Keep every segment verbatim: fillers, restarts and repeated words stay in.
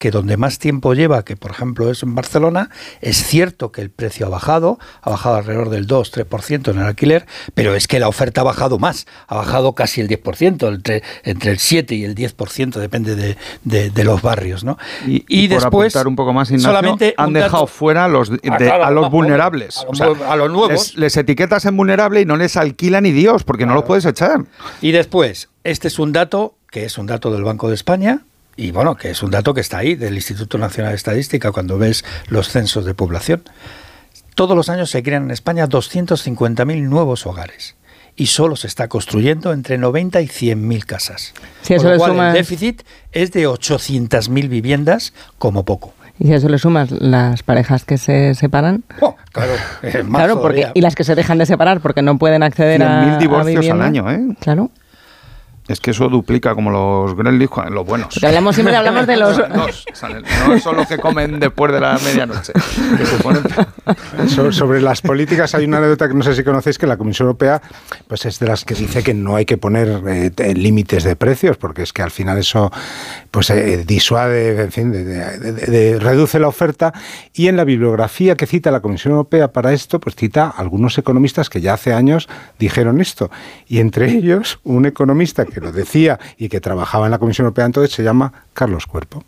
que donde más tiempo lleva, que por ejemplo es en Barcelona, es cierto que el precio ha bajado, ha bajado alrededor del dos a tres por ciento en el alquiler, pero es que la oferta ha bajado más, ha bajado casi el diez por ciento, entre, entre el siete y el diez por ciento, depende de, de, de los barrios, ¿no? Y, y, y después, por apuntar un poco más, Ignacio, solamente han dejado dato, fuera los de, a, claro, a los vulnerables. A los, o sea, a los nuevos. Les, les etiquetas en vulnerable y no les alquila ni Dios, porque claro. no los puedes echar. Y después, este es un dato, que es un dato del Banco de España, y bueno, que es un dato que está ahí, del Instituto Nacional de Estadística, cuando ves los censos de población. Todos los años se crean en España doscientos cincuenta mil nuevos hogares. Y solo se está construyendo entre noventa y cien mil casas. Si eso Con lo le cual, sumas... el déficit es de ochocientas mil viviendas, como poco. Y si a eso le sumas las parejas que se separan... Oh, claro, eh, más claro, porque, y las que se dejan de separar porque no pueden acceder a cien mil divorcios a al año, ¿eh? Claro. Es que eso duplica como los Gremlins, los buenos. Porque hablamos, siempre hablamos de los... No, no son los que comen después de la medianoche. Que se ponen... so, sobre las políticas hay una anécdota que no sé si conocéis, que la Comisión Europea pues es de las que dice que no hay que poner eh, límites de precios, porque es que al final eso pues eh, disuade, en fin, de, de, de, de, reduce la oferta. Y en la bibliografía que cita la Comisión Europea para esto, pues cita a algunos economistas que ya hace años dijeron esto. Y entre ellos, un economista que lo decía y que trabajaba en la Comisión Europea entonces, se llama Carlos Cuerpo.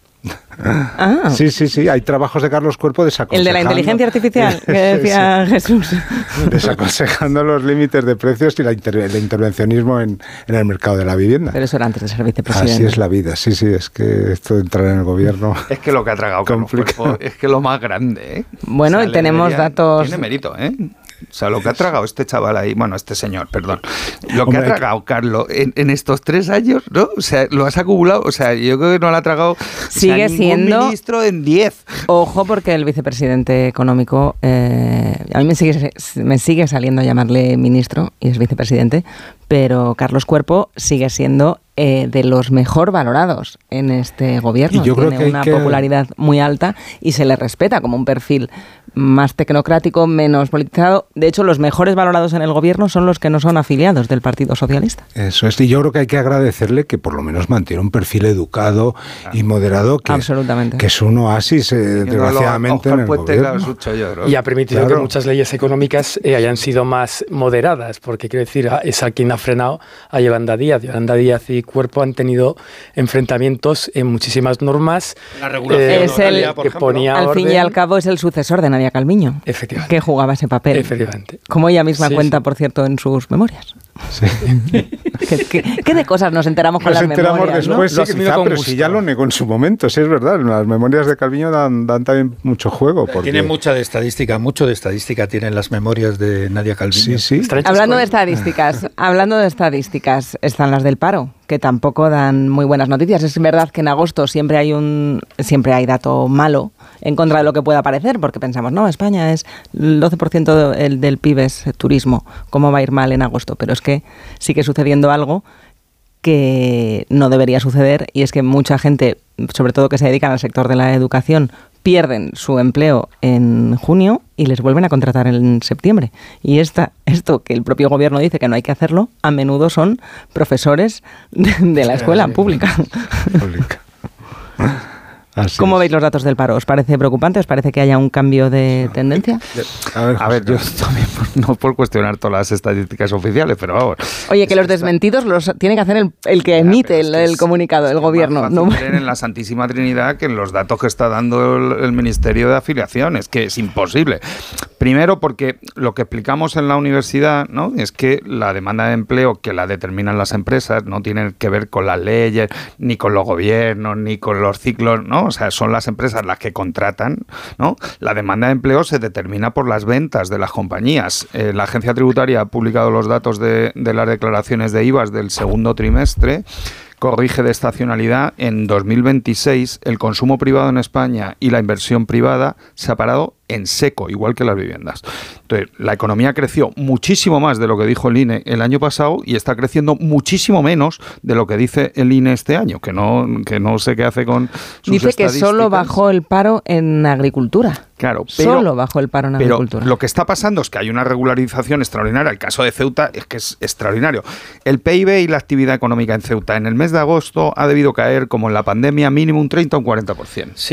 Ah. Sí, sí, sí, hay trabajos de Carlos Cuerpo desaconsejando... El de la inteligencia artificial, que decía sí, sí. Jesús. Desaconsejando los límites de precios y la inter- el intervencionismo en, en el mercado de la vivienda. Pero eso era antes de ser vicepresidente. Así es la vida, sí, sí, es que esto de entrar en el gobierno... Es que lo que ha tragado Carlos Cuerpo es que lo más grande, ¿eh? Bueno, o sea, y tenemos debería, datos... Tiene mérito, ¿eh? O sea, lo que ha tragado este chaval ahí, bueno, este señor, perdón, lo que Hombre, ha tragado Carlos en, en estos tres años, ¿no? O sea, lo has acumulado, o sea, yo creo que no lo ha tragado sigue o sea, siendo ningún ministro en diez. Ojo, porque el vicepresidente económico, eh, a mí me sigue, me sigue saliendo a llamarle ministro y es vicepresidente, pero Carlos Cuerpo sigue siendo eh, de los mejor valorados en este gobierno. Y yo Tiene creo que hay una que... popularidad muy alta y se le respeta como un perfil más tecnocrático, menos politizado. De hecho, los mejores valorados en el gobierno son los que no son afiliados del Partido Socialista. Eso es, y yo creo que hay que agradecerle que por lo menos mantiene un perfil educado y moderado, que, Absolutamente. que es un oasis, eh, desgraciadamente, en el gobierno. Y ha permitido claro. que muchas leyes económicas eh, hayan sido más moderadas, porque quiero decir, es a quien ha frenado a Yolanda Díaz. Yolanda Díaz y Cuerpo han tenido enfrentamientos en muchísimas normas. La regulación eh, es el, que ponía al orden. fin y al cabo es el sucesor de Nadia Calviño, efectivamente, que jugaba ese papel. Efectivamente. Como ella misma sí, cuenta, sí. por cierto, en sus memorias. Sí. ¿Qué, qué, ¿Qué de cosas nos enteramos con nos las enteramos memorias? Después, ¿no? sí, quizá, pero si ya lo negó en su momento, sí es verdad. Las memorias de Calviño dan, dan también mucho juego. Porque... Tiene mucha de estadística, mucho de estadística tienen las memorias de Nadia Calviño. Sí, sí. Hablando de estadísticas, hablando de estadísticas, están las del paro, que tampoco dan muy buenas noticias. Es verdad que en agosto siempre hay un siempre hay dato malo en contra de lo que pueda parecer, porque pensamos, no, España es el doce por ciento del, del P I B es turismo, ¿cómo va a ir mal en agosto? Pero es que sigue sucediendo algo que no debería suceder, y es que mucha gente, sobre todo que se dedican al sector de la educación, pierden su empleo en junio y les vuelven a contratar en septiembre. Y esta, esto que el propio gobierno dice que no hay que hacerlo, a menudo son profesores de, de la escuela pública. Pública. Así ¿Cómo es. veis los datos del paro? ¿Os parece preocupante? ¿Os parece que haya un cambio de tendencia? A ver, a ver yo también, no por cuestionar todas las estadísticas oficiales, pero vamos. Oye, que los desmentidos los tiene que hacer el, el que emite el, el comunicado, el gobierno. No No. en la Santísima Trinidad que en los datos que está dando el, el Ministerio de Afiliación, es que es imposible. Primero porque lo que explicamos en la universidad, ¿no?, es que la demanda de empleo que la determinan las empresas no tiene que ver con las leyes, ni con los gobiernos, ni con los ciclos, ¿no? O sea, son las empresas las que contratan, ¿no? La demanda de empleo se determina por las ventas de las compañías. Eh, la Agencia Tributaria ha publicado los datos de, de las declaraciones de I V A del segundo trimestre. Corrige de estacionalidad. En dos mil veintiséis el consumo privado en España y la inversión privada se ha parado en seco, igual que las viviendas. Entonces, la economía creció muchísimo más de lo que dijo el I N E el año pasado y está creciendo muchísimo menos de lo que dice el I N E este año, que no, que no sé qué hace con sus Dice que solo bajó el paro en agricultura. Claro, pero, solo bajó el paro en pero agricultura. Lo que está pasando es que hay una regularización extraordinaria. El caso de Ceuta es que es extraordinario. El P I B y la actividad económica en Ceuta en el mes de agosto ha debido caer, como en la pandemia, mínimo un treinta o un cuarenta por ciento.